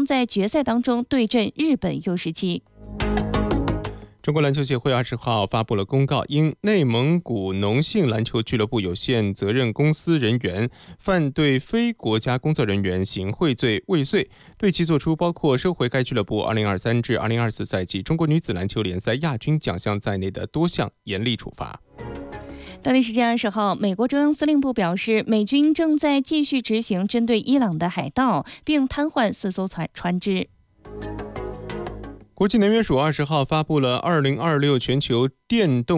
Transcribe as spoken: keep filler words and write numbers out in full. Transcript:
将在决赛当中对阵日本 U 十七。 中国篮球协会二十号发布了公告，因内蒙古农信篮球俱乐部有限责任公司人员犯对非国家工作人员行贿罪未遂，对其作出包括收回该俱乐部二零二三至二零二四赛季中国女子篮球联赛亚军奖项在内的多项严厉处罚。 当地时间二十号，美国中央司令部表示，美军正在继续执行针对伊朗的海盗，并瘫痪四艘船船只。 国际能源署二十号发布了二零二六全球电动